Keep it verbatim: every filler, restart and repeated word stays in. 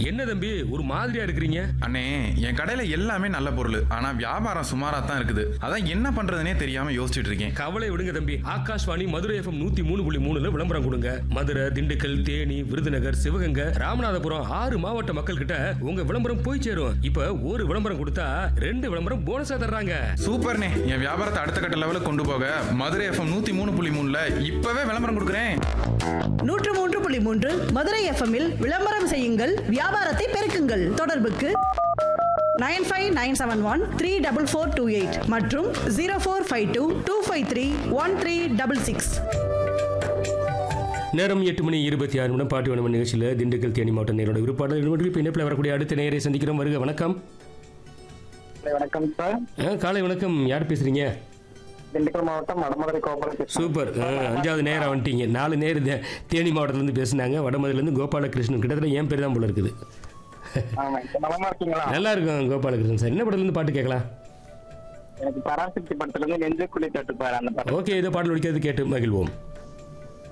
என்ன தம்பி ஒரு மாதிரியா இருக்கிறீங்க? அண்ணே, என் கடையில எல்லாமே நல்ல பொருள். ஆனா வியாபாரம் சுமாரா தான் இருக்குது. அதான் என்ன பண்றதுனே தெரியாம யோசிச்சுட்டு இருக்கேன். கவலை விடுங்க தம்பி. ஆகாஷ்வாணி மதுரை எஃப்எம் நூத்தி மூணு புள்ளி மூணுல விளம்பரம் கொடுங்க. மதுரை, திண்டுக்கல், தேனி, விருதுநகர், சிவகங்கை, ராமநாதபுரம் ஆறு மாவட்ட மக்கள் கிட்ட உங்க விளம்பரம் போய் சேரும். இப்ப ஒரு விளம்பரம் கொடுத்தா ரெண்டு விளம்பரம் போனஸா தர்றாங்க. சூப்பர்ண்ணே, என் வியாபாரத்தை அடுத்த கட்ட லெவலுக்கு கொண்டு போக மதுரை எஃப்எம் நூத்தி மூணு புள்ளி மூணுல இப்பவே விளம்பரம் கொடுக்குறேன். நூற்று மூன்று புள்ளி மூன்று மதுரை எஃப்எம்மில் விளம்பரம் செய்யுங்கள், வியாபாரத்தை பெருக்குங்கள். தொடர்புக்கு nine five nine seven one three double four two eight மற்றும் zero four five two two five three one three double six. நேரம் எட்டு மணி இருபத்தி ஆறு நிமிடம். பாட்டு வனமன் நிகழ்ச்சியில் திண்டுக்கல் தேனி மாவட்ட நேரோட விருப்பாளர் இப்போ இணைப்பில் வரக்கூடிய அடுத்த நேரை சந்திக்கிறோம். வருக. வணக்கம். வணக்கம் சார். ஆ, காலை வணக்கம். யார் பேசுறீங்க? திண்டுக்கல் மாவட்டம் வடமதுரை கோபாலகிருஷ்ணன். சூப்பர். அஞ்சாவது நேரம் வந்துட்டீங்க. நாலு நேர் தேனி மாவட்டத்திலேருந்து பேசுனாங்க. வடமதுலேருந்து கோபாலகிருஷ்ணன். கிட்டத்தட்ட என் பேர் தான் போல இருக்குது. ஆமா, இப்ப நலமா இருக்கீங்களா? நல்லா இருக்கும் கோபாலகிருஷ்ணன் சார். என்ன படத்துலேருந்து பாட்டு கேட்கலாம்? எனக்கு பராசக்தி படத்துல இருந்து நெஞ்சுக்குழி தட்டுப்பாரு அந்த படம். ஓகே, இதை பாடல் ஒழிக்கிறது கேட்டு மகிழ்வோம்.